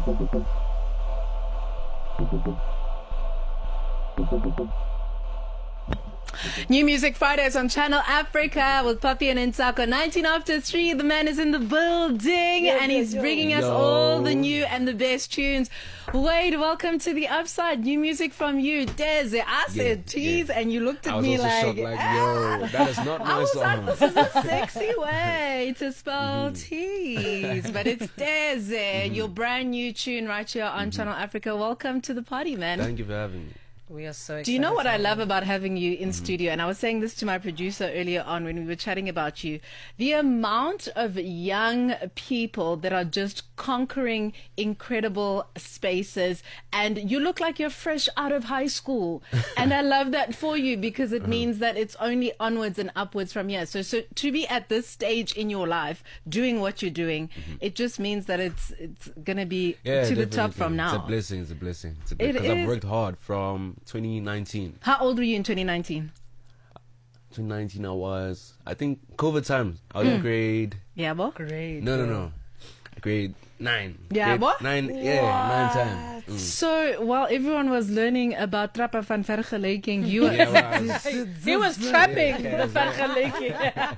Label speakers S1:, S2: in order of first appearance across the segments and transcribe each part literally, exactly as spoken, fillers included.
S1: New Music Fridays on Channel Africa with Papi and Insako. nineteen after three, the man is in the building
S2: Yo,
S1: and
S2: yo,
S1: he's
S2: yo.
S1: bringing us
S3: Yo.
S1: all the new and the best tunes. Wade, welcome to the Upside. New music from you. Des, I said
S3: Yeah,
S1: tease
S3: yeah.
S1: and you looked at
S3: I was
S1: me
S3: also
S1: like,
S3: shocked, like,
S1: ah.
S3: yo, that is not
S1: I
S3: my
S1: was
S3: song.
S1: like, this is a sexy way to spell
S3: Mm-hmm.
S1: tease. But it's Des, your brand new tune right here on Channel Africa. Welcome to the party, man.
S3: Thank you for having me.
S2: We are so excited.
S1: Do you know what I love
S2: to-
S1: about having you in studio? And I was saying this to my producer earlier on when we were chatting about you. The amount of young people that are just conquering incredible spaces. And you look like you're fresh out of high school. And I love that for you because it means that it's only onwards and upwards from here. So, so to be at this stage in your life, doing what you're doing, it just means that it's it's going to be
S3: Yeah,
S1: to the top
S3: definitely.
S1: from now.
S3: It's a blessing. It's a blessing. It's a
S1: It
S3: blessing. Because
S1: is.
S3: I've worked hard from twenty nineteen.
S1: How old were you in twenty nineteen?
S3: twenty nineteen, I was, I think, COVID times. I was in grade.
S1: Yeah, bo?
S2: Great.
S3: No, no, no. Grade nine.
S1: Yeah,
S3: grade
S1: what?
S3: Nine. Yeah, nine time. Mm.
S1: So while everyone was learning about Trappa van Vergelijking, you were
S3: Yeah, well,
S2: He was trapping
S3: Yeah,
S2: the vergelijking.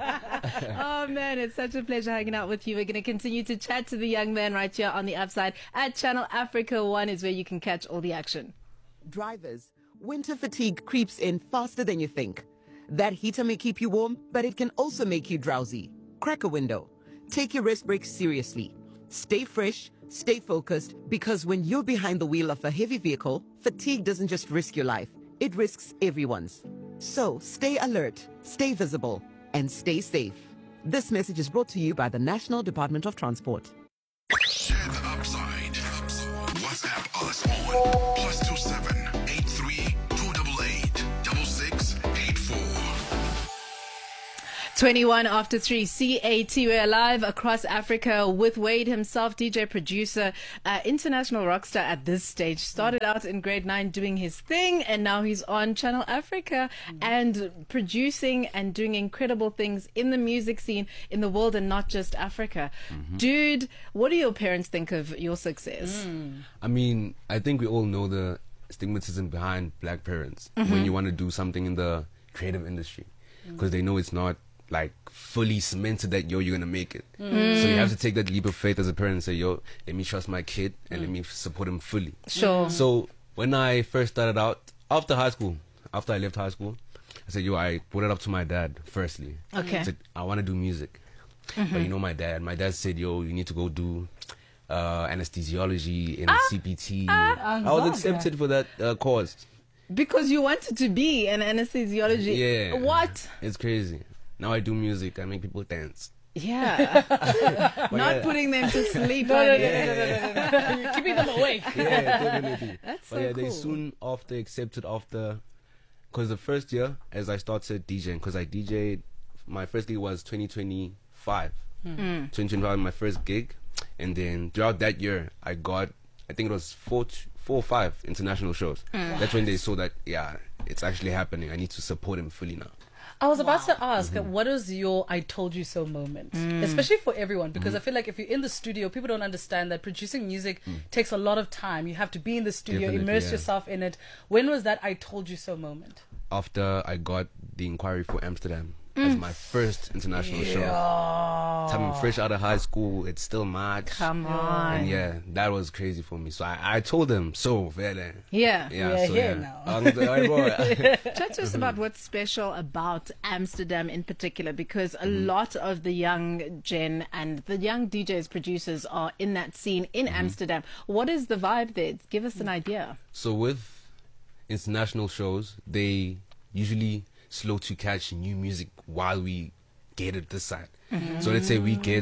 S1: oh man, it's such a pleasure hanging out with you. We're going to continue to chat to the young man right here on the Upside at Channel Africa One is where you can catch all the action.
S4: Drivers, winter fatigue creeps in faster than you think. That heater may keep you warm, but it can also make you drowsy. Crack a window. Take your rest breaks seriously. Stay fresh, stay focused, because when you're behind the wheel of a heavy vehicle, fatigue doesn't just risk your life, it risks everyone's. So stay alert, stay visible, and stay safe. This message is brought to you by the National Department of Transport.
S5: Share the Upside. WhatsApp us on plus two seven eight three two eight eight double six eight four.
S1: twenty-one after three, C A T. We're live across Africa with Wade himself, D J, producer, uh, international rock star at this stage. Started out in grade nine doing his thing, and now he's on Channel Africa and producing and doing incredible things in the music scene in the world and not just Africa. Dude, what do your parents think of your success?
S3: I mean, I think we all know the stigmatism behind black parents when you want to do something in the creative industry, because they know it's not like fully cemented that yo you're gonna make it. So you have to take that leap of faith as a parent and say, yo, let me trust my kid and let me support him fully.
S1: Sure.
S3: So when I first started out after high school, after I left high school, I said, yo, I put it up to my dad firstly.
S1: Okay.
S3: I said, I want to do music. But you know my dad, my dad said, yo, you need to go do uh, anesthesiology in C P T. I was accepted for that uh, course.
S1: Because you wanted to be an anesthesiology.
S3: Yeah.
S1: What?
S3: It's crazy. Now I do music. I make people dance.
S1: Yeah.
S3: But
S1: Not
S3: yeah.
S1: putting them to sleep.
S2: No, no,
S1: on
S2: no,
S1: it.
S2: no, no, no, no, no. You're keeping them awake.
S3: Yeah, definitely.
S1: That's
S3: But
S1: so
S3: yeah, they
S1: cool.
S3: soon after accepted after, because the first year as I started DJing, because I DJed, my first gig was twenty twenty-five. twenty twenty-five, my first gig, and then throughout that year, I got, I think it was four, four or five international shows. That's when they saw that, yeah, it's actually happening. I need to support him fully now.
S2: I was about to ask, what is your I told you so moment? Especially for everyone, because I feel like if you're in the studio, people don't understand that producing music takes a lot of time. You have to be in the studio,
S3: Definitely,
S2: immerse
S3: yeah.
S2: yourself in it. When was that I told you so moment?
S3: After I got the inquiry for Amsterdam as my first international show. I'm fresh out of high school. It's still March.
S1: Come on.
S3: And yeah, that was crazy for me. So I, I told them, so, very.
S1: Yeah.
S3: Yeah,
S2: We're
S3: so
S2: here
S3: yeah.
S2: now.
S3: Um, the- I brought-
S1: Chat to us about what's special about Amsterdam in particular, because a lot of the young gen and the young D Js, producers are in that scene in Amsterdam. What is the vibe there? Give us an idea.
S3: So with international shows, they usually slow to catch new music while we get it this side. So let's say we get,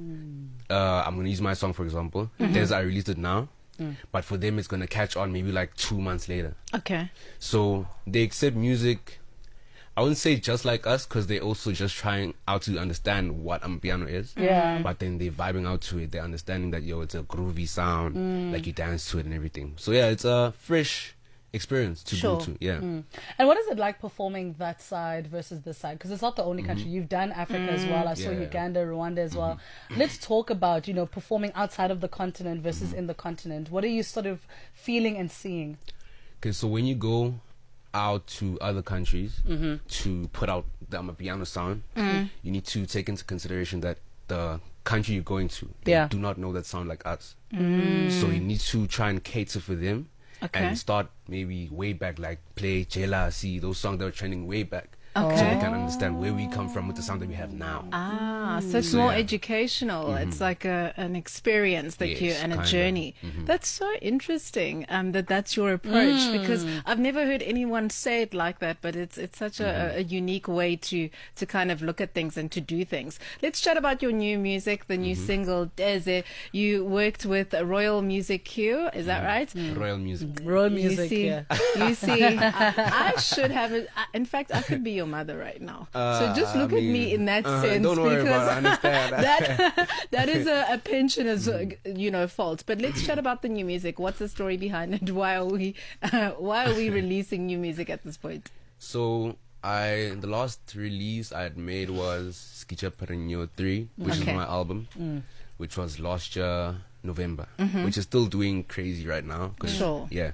S3: uh, I'm going to use my song for example. There's I released it now, but for them it's going to catch on maybe like two months later.
S1: Okay.
S3: So they accept music, I wouldn't say just like us, because they're also just trying out to understand what Amapiano is.
S2: Yeah.
S3: But then they're vibing out to it. They're understanding that, yo, it's a groovy sound, like you dance to it and everything. So yeah, it's a fresh experience to
S1: Sure.
S3: go to. Yeah.
S2: And what is it like performing that side versus this side? Because it's not the only country. You've done Africa as well. I saw
S3: Yeah.
S2: Uganda, Rwanda as well. Let's talk about, you know, performing outside of the continent versus in the continent. What are you sort of feeling and seeing?
S3: Okay, so when you go out to other countries to put out the Amapiano sound, you need to take into consideration that the country you're going to, they
S2: Yeah.
S3: do not know that sound like us. So you need to try and cater for them
S1: Okay.
S3: and start maybe way back, like play Jela, see those songs that were trending way back. So
S1: Okay.
S3: they can understand where we come from with the sound that we have now.
S1: Ah, so it's
S3: So,
S1: more
S3: yeah.
S1: educational. It's like a an experience that
S3: Yes,
S1: you and a
S3: kinda.
S1: journey. That's so interesting. Um, that that's your approach because I've never heard anyone say it like that. But it's it's such a, a unique way to to kind of look at things and to do things. Let's chat about your new music, the new single Deze. You worked with Royal Music Q. Is that right?
S3: Royal music.
S2: Royal
S1: You
S2: music,
S1: see,
S2: yeah.
S1: you see, I, I should have it. I- In fact, I could be your mother right now. so just
S3: Uh,
S1: look
S3: I
S1: at me
S3: mean,
S1: in that
S3: uh,
S1: sense
S3: don't worry
S1: because
S3: about it, I understand.
S1: that that is a, a pensioner's uh, you know fault. But let's chat about the new music. What's the story behind it? Why are we uh, why are we releasing new music at this point?
S3: So I the last release I had made was Skicha Perenyo three, which
S1: Okay.
S3: is my album, which was last year November, which is still doing crazy right now. 'cause-
S1: Sure.
S3: Yeah.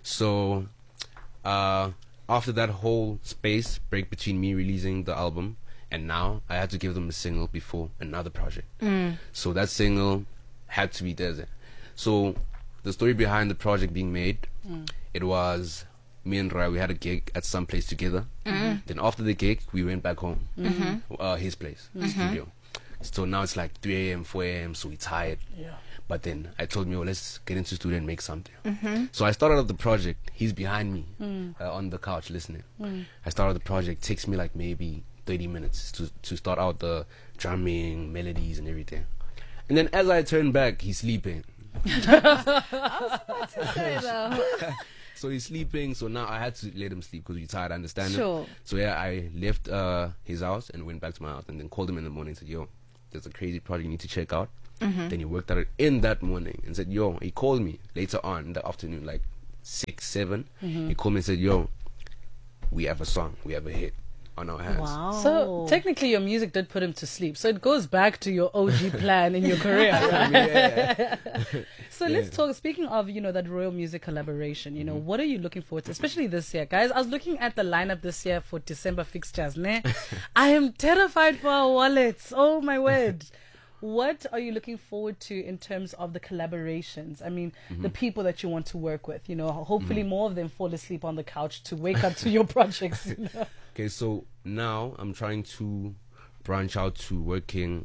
S3: So uh, after that whole space break between me releasing the album and now, I had to give them a single before another project. So that single had to be Desert. So the story behind the project being made, it was me and Rai, we had a gig at some place together. Then after the gig, we went back home, uh, his place, the studio. So now it's like three a.m., four a.m., so we tired.
S2: Yeah.
S3: But then I told me, oh, let's get into the studio and make something. So I started up the project. He's behind me uh, on the couch listening. I started the project. Takes me like maybe thirty minutes to, to start out the drumming, melodies, and everything. And then as I turn back, he's sleeping.
S1: Say though.
S3: So he's sleeping. So now I had to let him sleep because he's tired. I understand him.
S1: Sure.
S3: So yeah, I left uh, his house and went back to my house and then called him in the morning and said, yo, there's a crazy project you need to check out. Then he worked at it in that morning and said, yo, he called me later on in the afternoon, like six, seven. He called me and said, yo, we have a song, we have a hit on our hands.
S1: Wow.
S2: So technically, your music did put him to sleep. So it goes back to your O G plan in your career, right?
S3: I mean, yeah, yeah.
S2: So let's talk. Speaking of, you know, that Royal Music collaboration, you know, what are you looking forward to, especially this year, guys? I was looking at the lineup this year for December fixtures. Ne? I am terrified for our wallets. Oh my word! What are you looking forward to in terms of the collaborations? I mean, the people that you want to work with. You know, hopefully more of them fall asleep on the couch to wake up to your projects. You know?
S3: Okay, so now I'm trying to branch out to working.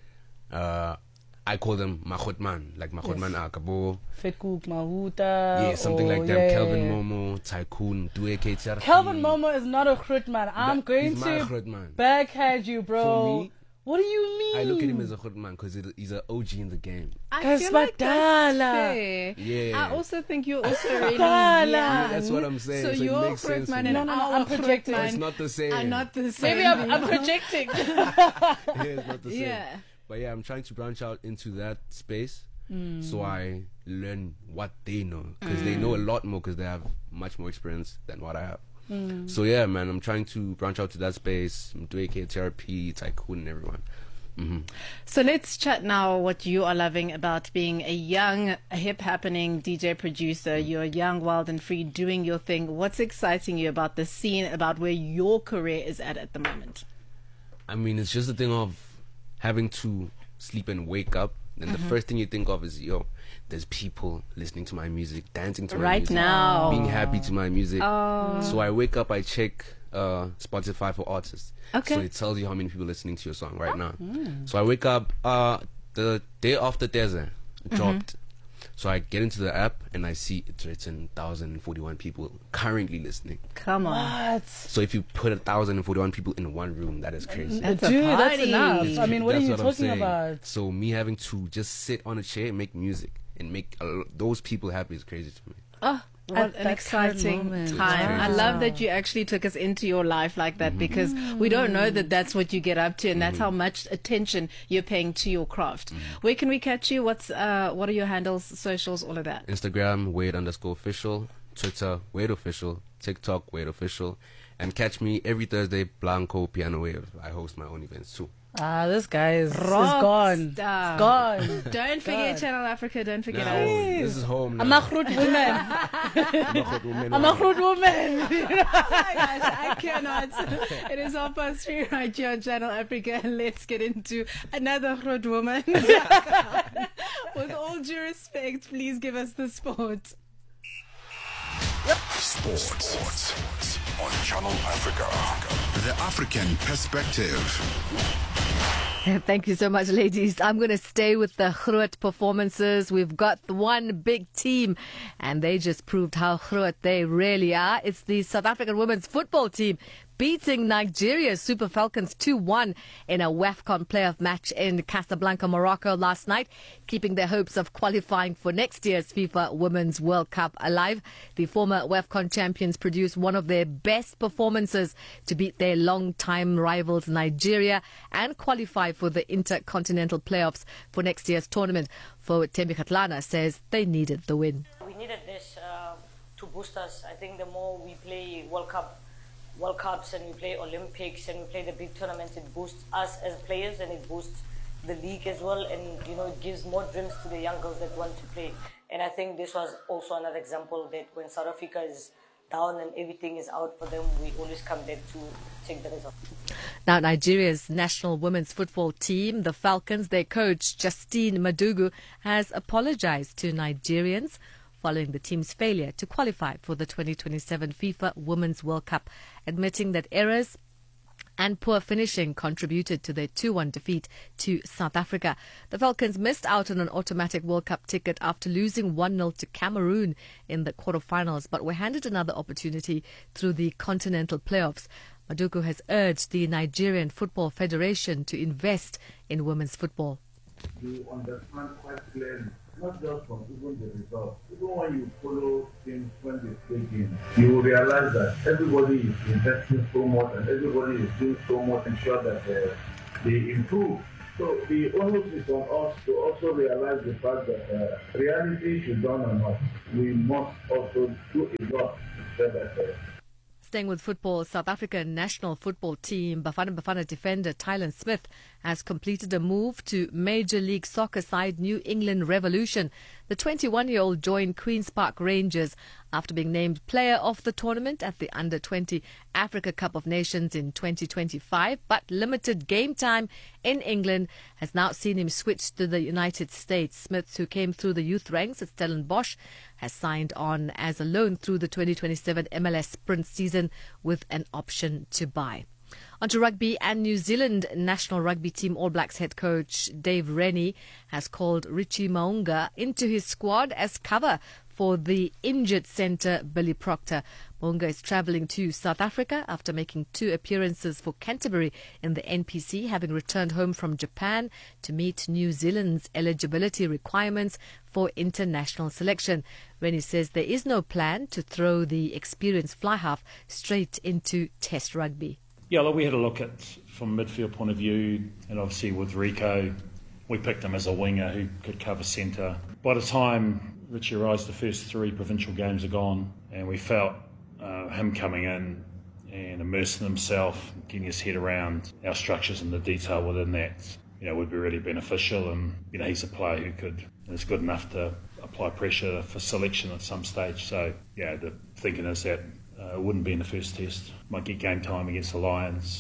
S3: Uh, I call them Mahotman, like Mahotman yes. Akabo.
S2: Fetkook Mahuta.
S3: Yeah, something
S2: or,
S3: like that.
S2: yeah,
S3: Kelvin
S2: yeah.
S3: Momo, Tycoon, Due K T R P.
S2: Kelvin Momo is not a Grootman. I'm
S3: That-
S2: going
S3: he's my
S2: to
S3: Grootman.
S2: backhand you, bro.
S3: For me,
S2: what do you mean?
S3: I look at him as a Grootman because he's an O G in the game.
S1: I
S2: Guys,
S1: feel like that's
S2: Badala.
S1: fair.
S3: Yeah.
S1: I also think you're also really
S2: Badala.
S1: young.
S3: That's what I'm saying.
S1: So,
S3: So it
S1: your
S3: makes sense
S1: Grootman
S3: for
S1: and
S3: me.
S2: No, no, no,
S1: our
S2: I'm projecting.
S1: Grootman
S3: It's not the same.
S1: are not the same.
S2: Maybe I'm, I'm projecting.
S3: Yeah, it's not the same.
S1: Yeah.
S3: But yeah, I'm trying to branch out into that space
S1: Mm.
S3: so I learn what they know because they know a lot more because they have much more experience than what I have.
S1: Mm.
S3: So yeah, man, I'm trying to branch out to that space. I'm doing K T R P, Tycoon, and everyone. hmm
S1: So let's chat now what you are loving about being a young, hip happening D J producer. You're young, wild and free, doing your thing. What's exciting you about the scene, about where your career is at at the moment?
S3: I mean, it's just a thing of having to sleep and wake up. And the first thing you think of is, yo, there's people listening to my music, dancing to my
S1: Right
S3: music,
S1: now.
S3: being happy to my music. So I wake up, I check uh, Spotify for artists.
S1: Okay.
S3: So it tells you how many people are listening to your song right now. So I wake up uh, the day after Desert dropped. So I get into the app and I see it's written one thousand forty-one people currently listening.
S1: Come on.
S2: What?
S3: So if you put one thousand forty-one people in one room, that is crazy.
S1: That's a
S2: Dude, that's
S1: party.
S2: enough. I mean, what
S3: That's
S2: are you
S3: I'm
S2: talking
S3: saying.
S2: about?
S3: So me having to just sit on a chair and make music and make uh, those people happy is crazy to me.
S1: Oh, what
S2: At
S1: an
S2: that current
S1: exciting
S2: moment.
S1: time. I
S3: Wow.
S1: love that you actually took us into your life like that because we don't know that that's what you get up to and that's how much attention you're paying to your craft. Where can we catch you? What's uh, what are your handles, socials, all of that?
S3: Instagram, Wade underscore official. Twitter, Wade Official, TikTok, Wade Official, and catch me every Thursday, Blanco Piano Wave. I host my own events too.
S2: Ah, this guy is, is
S1: Rock
S2: gone.
S1: star.
S2: It's gone.
S1: Don't forget
S2: God.
S1: Channel Africa. Don't forget
S3: Now,
S1: us.
S3: this is home now.
S2: I'm a Groot woman.
S3: I'm a good woman.
S2: I'm a Groot woman.
S1: Oh my gosh, I cannot. It is half past three right here on Channel Africa, and let's get into another Groot woman. With all due respect, please give us the sport.
S5: Sports. Sports on Channel Africa. The African perspective.
S6: Thank you so much, ladies. I'm going to stay with the Groot performances. We've got the one big team, and they just proved how Groot they really are. It's the South African women's football team beating Nigeria's Super Falcons two one in a WAFCON playoff match in Casablanca, Morocco last night, keeping their hopes of qualifying for next year's FIFA Women's World Cup alive. The former WAFCON champions produced one of their best performances to beat their long-time rivals Nigeria and qualify for the intercontinental playoffs for next year's tournament. For Thembi Kgatlana says they needed the win.
S7: We needed this uh, to boost us. I think the more we play World Cup World Cups and we play Olympics and we play the big tournaments, it boosts us as players and it boosts the league as well, and you know, it gives more dreams to the young girls that want to play. And I think this was also another example that when South Africa is down and everything is out for them, we always come back to take the result.
S6: Now, Nigeria's national women's football team, the Falcons, their coach Justine Madugu has apologized to Nigerians following the team's failure to qualify for the twenty twenty-seven FIFA Women's World Cup, admitting that errors and poor finishing contributed to their two one defeat to South Africa. The Falcons missed out on an automatic World Cup ticket after losing one nil to Cameroon in the quarterfinals, but were handed another opportunity through the continental playoffs. Madugu has urged the Nigerian Football Federation to invest in women's football.
S8: You understand quite clearly, not just from even the results. Even when you follow things when they play games, you will realize that everybody is investing so much and everybody is doing so much to ensure that uh, they improve. So the onus is on us to also realize the fact that uh, reality should dawn on us. We must also do a lot to ensure that uh,
S6: Staying with football, South African national football team Bafana Bafana defender Tylan Smith has completed a move to Major League Soccer side New England Revolution. The twenty-one-year-old joined Queen's Park Rangers after being named player of the tournament at the under twenty Africa Cup of Nations in twenty twenty-five, but limited game time in England has now seen him switch to the United States. Smith, who came through the youth ranks at Stellenbosch, has signed on as a loan through the twenty twenty-seven M L S Sprint season with an option to buy. Onto rugby, and New Zealand national rugby team All Blacks head coach Dave Rennie has called Richie Mo'unga into his squad as cover for the injured centre Billy Proctor. Mo'unga is travelling to South Africa after making two appearances for Canterbury in the N P C, having returned home from Japan to meet New Zealand's eligibility requirements for international selection. Rennie says there is no plan to throw the experienced fly half straight into Test rugby.
S9: Yeah, look, we had a look at from a midfield point of view, and obviously with Rico, we picked him as a winger who could cover centre. By the time Richie arrives, the first three provincial games are gone, and we felt uh, him coming in and immersing himself, getting his head around our structures and the detail within that, you know, would be really beneficial. And you know, he's a player who could is good enough to apply pressure for selection at some stage. So yeah, the thinking is that uh, it wouldn't be in the first test. Might get game time against the Lions.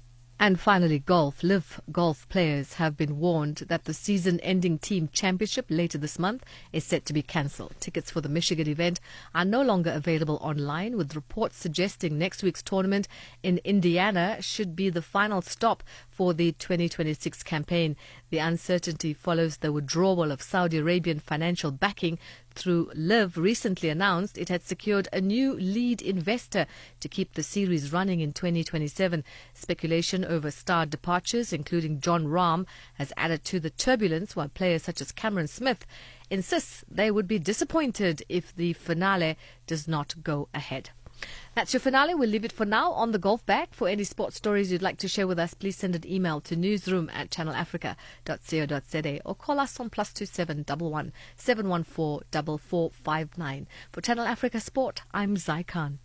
S6: And finally, golf. Live golf players have been warned that the season-ending team championship later this month is set to be cancelled. Tickets for the Michigan event are no longer available online, with reports suggesting next week's tournament in Indiana should be the final stop for the twenty twenty-six campaign. The uncertainty follows the withdrawal of Saudi Arabian financial backing through Live recently announced it had secured a new lead investor to keep the series running in twenty twenty-seven. Speculation over star departures, including John Rahm, has added to the turbulence, while players such as Cameron Smith insists they would be disappointed if the finale does not go ahead. That's your finale. We'll leave it for now on the golf bag. For any sports stories you'd like to share with us, please send an email to newsroom at channel africa dot co dot za or call us on plus two seven one one seven one four four four five nine. For Channel Africa Sport, I'm Zai Khan.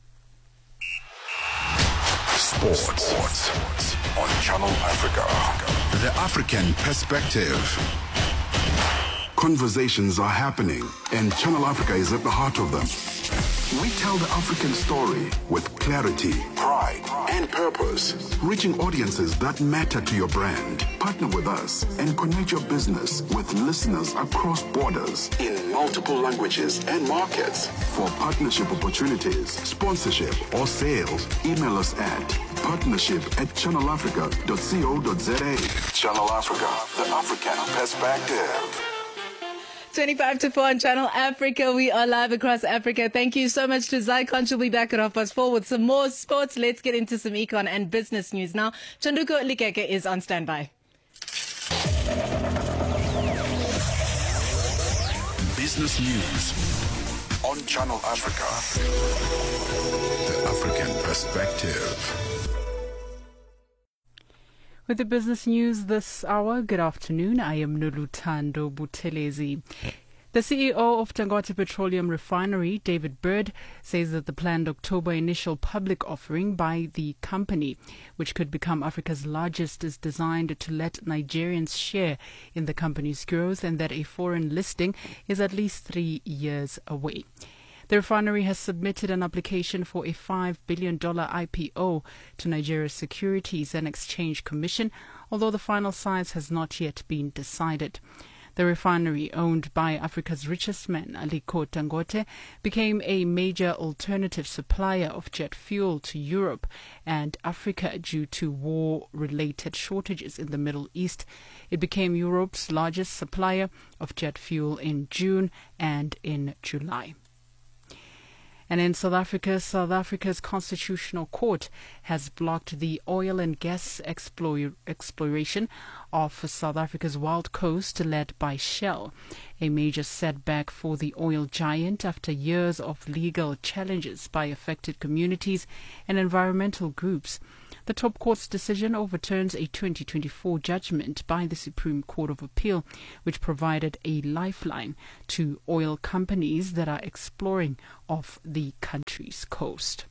S5: Sports. Sports on Channel Africa. The African perspective. Conversations are happening, and Channel Africa is at the heart of them. We tell the African story with clarity, pride, and purpose, reaching audiences that matter to your brand. Partner with us and connect your business with listeners across borders in multiple languages and markets. For partnership opportunities, sponsorship, or sales, email us at partnership at channel africa dot co dot za. Channel Africa, the African perspective.
S1: twenty-five to four on Channel Africa. We are live across Africa. Thank you so much to Zycon. She'll be back at half past four with some more sports. Let's get into some econ and business news now. Chanduko Likeke is on standby.
S5: Business news on Channel Africa. The African perspective.
S2: With the business news this hour, good afternoon. I am Noluthando Buthelezi. The C E O of Dangote Petroleum Refinery, David Bird, says that the planned October initial public offering by the company, which could become Africa's largest, is designed to let Nigerians share in the company's growth and that a foreign listing is at least three years away. The refinery has submitted an application for a five billion dollars I P O to Nigeria's Securities and Exchange Commission, although the final size has not yet been decided. The refinery, owned by Africa's richest man, Aliko Dangote, became a major alternative supplier of jet fuel to Europe and Africa due to war-related shortages in the Middle East. It became Europe's largest supplier of jet fuel in June and in July. And in South Africa, South Africa's Constitutional Court has blocked the oil and gas explore, exploration of South Africa's Wild Coast led by Shell, a major setback for the oil giant after years of legal challenges by affected communities and environmental groups. The top court's decision overturns a twenty twenty-four judgment by the Supreme Court of Appeal, which provided a lifeline to oil companies that are exploring off the country's coast.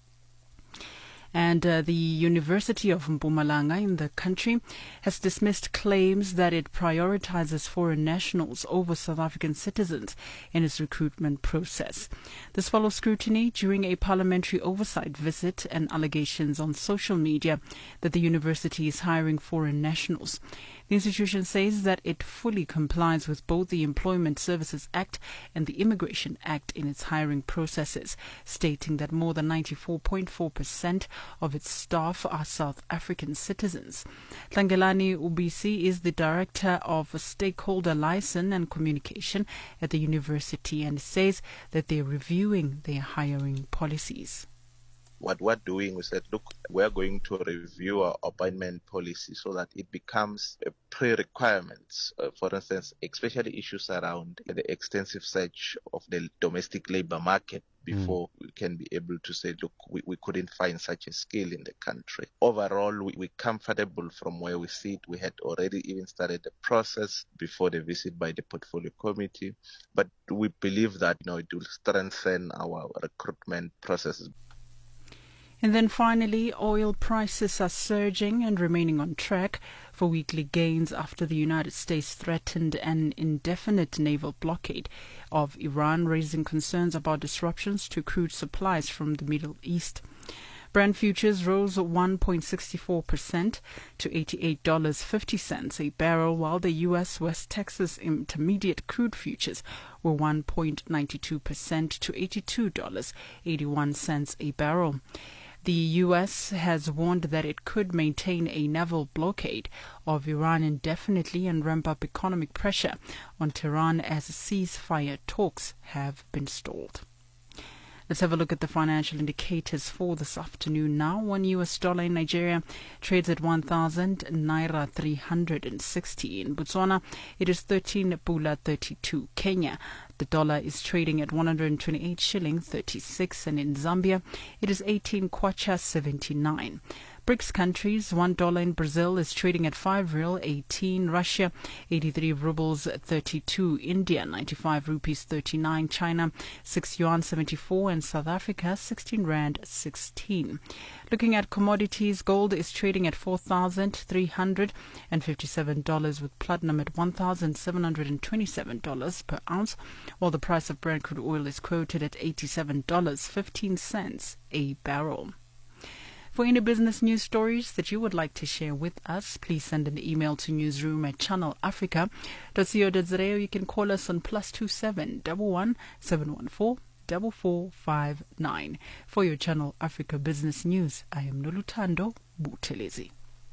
S2: And uh, the University of Mpumalanga in the country has dismissed claims that it prioritizes foreign nationals over South African citizens in its recruitment process. This follows scrutiny during a parliamentary oversight visit and allegations on social media that the university is hiring foreign nationals. The institution says that it fully complies with both the Employment Services Act and the Immigration Act in its hiring processes, stating that more than ninety-four point four percent of its staff are South African citizens. Tlangelani Ubisi is the Director of Stakeholder Liaison and Communication at the university and says that they're reviewing their hiring policies.
S10: What we're doing, we said, look, we're going to review our appointment policy so that it becomes a pre-requirement. Uh, for instance, especially issues around the extensive search of the domestic labor market before mm. we can be able to say, look, we, we couldn't find such a skill in the country. Overall, we, we're comfortable from where we sit. We had already even started the process before the visit by the portfolio committee. But we believe that, you know, it will strengthen our recruitment processes.
S2: And then finally, oil prices are surging and remaining on track for weekly gains after the United States threatened an indefinite naval blockade of Iran, raising concerns about disruptions to crude supplies from the Middle East. Brent futures rose one point six four percent to eighty-eight dollars and fifty cents a barrel, while the U S West Texas Intermediate crude futures were one point nine two percent to eighty-two dollars and eighty-one cents a barrel. The U S has warned that it could maintain a naval blockade of Iran indefinitely and ramp up economic pressure on Tehran as ceasefire talks have been stalled. Let's have a look at the financial indicators for this afternoon now. One U S dollar in Nigeria trades at one thousand naira three hundred sixty. In Botswana, it is thirteen pula thirty-two. Kenya, the dollar is trading at one hundred twenty-eight shillings thirty-six, and in Zambia, it is eighteen kwacha seventy-nine. BRICS countries, one dollar in Brazil is trading at five real eighteen, Russia eighty-three rubles thirty-two, India ninety-five rupees thirty-nine, China six yuan seventy-four, and South Africa sixteen rand sixteen. Looking at commodities, gold is trading at four thousand three hundred fifty-seven dollars, with platinum at one thousand seven hundred twenty-seven dollars per ounce, while the price of Brent crude oil is quoted at eighty-seven dollars and fifteen cents a barrel. For any business news stories that you would like to share with us, please send an email to newsroom at channel africa dot co dot za, or you can call us on plus two seven one one seven one four four four five nine. For your Channel Africa business news, I am Nolutando Buthelezi.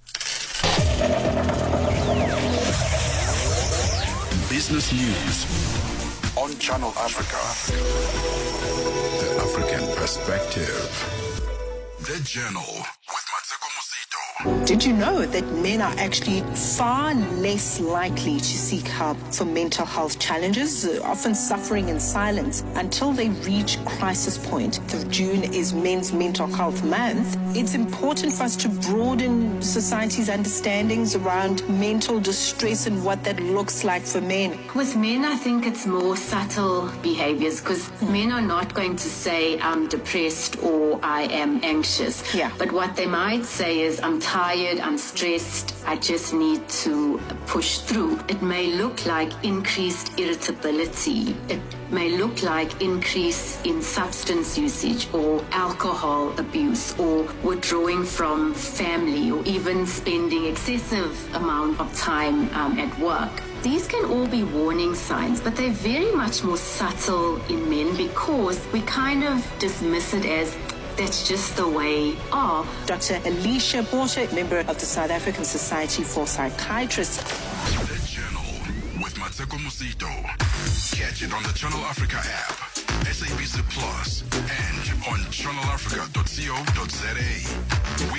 S5: Business news on Channel Africa. The African perspective. The Journal with Mateko Musito.
S11: Did you know that men are actually far less likely to seek help for mental health challenges, uh, often suffering in silence until they reach crisis point? So June is Men's Mental Health Month. It's important for us to broaden society's understandings around mental distress and what that looks like for men.
S12: With men, I think it's more subtle behaviors, because men are not going to say, I'm depressed or I am anxious.
S11: Yeah.
S12: But what they might say is, I'm tired, I'm stressed, I just need to push through. It may look like increased irritability. It may look like increase in substance usage or alcohol abuse or withdrawing from family or even spending excessive amount of time um, at work. These can all be warning signs, but they're very much more subtle in men because we kind of dismiss it as that's just the way are.
S11: Doctor Alicia Porter, member of the South African Society for Psychiatrists.
S5: The Journal with Mateko Musito. Catch it on the Channel Africa app, S A B C Plus, and on channel africa dot co dot za.